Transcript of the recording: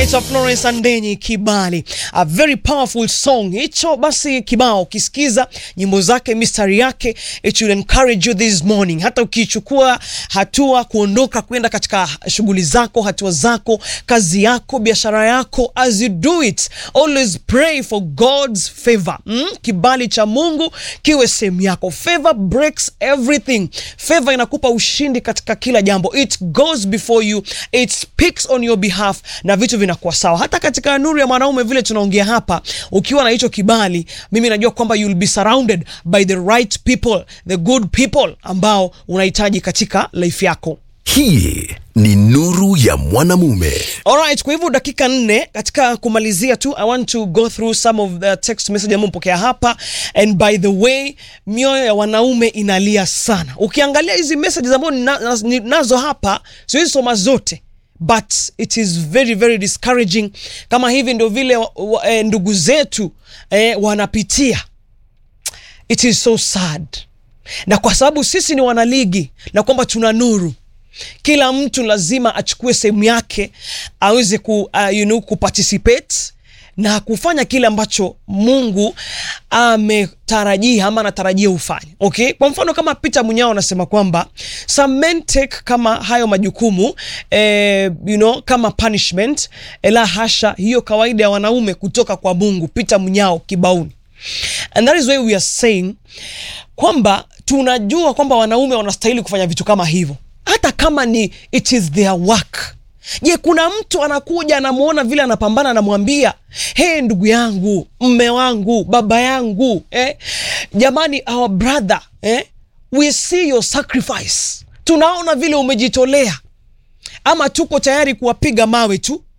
Anaitwa Florence Andenyi, Kibali. A very powerful song. Hicho basi kibao ukisikiza nyimbo zake, mistari yake, it will encourage you this morning. Hata ukichukua hatua kuondoka kwenda katika shughuli zako, hatua zako, kazi yako, biashara yako, as you do it, always pray for God's favor. Kibali cha Mungu kiwe sehemu yako. Favor breaks everything. Favor inakupa ushindi katika kila jambo. It goes before you. It speaks on your behalf. Na vitu vinakuwa sawa. Hata katika nuru ya mwanaume vile tunaongea hapa, ukiwa na hicho kibali, mimi najua kwamba you'll be surrounded by the right people, the good people ambao unahitaji katika life yako. Hii ni nuru ya mwanamume. Alright, kwa hivyo dakika 4 katika kumalizia tu, I want to go through some of the text message ambayo mpokea hapa. And by the way, mioyo ya wanaume inalia sana. Ukiangalia hizi messages ambazo nazo hapa, siwezi soma zote, but it is very very discouraging. Kama hivi ndio vile ndugu zetu wanapitia. It is so sad. Na kwa sababu sisi ni wanaligi na kwamba tuna nuru, kila mtu lazima achukue sehemu yake aweze kuparticipate na kufanya kile ambacho Mungu ametarajia ama anatarajia ufanye. Okay? Kwa mfano kama Peter Munyao anasema kwamba some men take kama hayo majukumu kama punishment. Ela hasha, hiyo kawaida ya wanaume kutoka kwa Mungu. Peter Munyao, Kibauni. And that is why we are saying kwamba tunajua kwamba wanaume wanastahili kufanya vitu kama hivyo, hata kama ni it is their work. Je, kuna mtu anakuja anamuona vile anapambana, anamwambia, hey ndugu yangu, mme wangu, baba yangu, jamani, our brother, we see your sacrifice, tunaona vile umejitolea, ama tuko tayari kuwapiga mawe tu